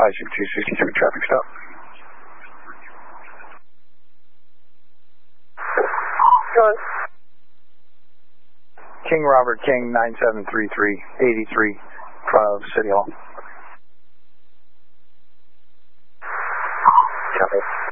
Isaac 263 traffic stop. Good. King Robert King 9733 83 of City Hall. Copy.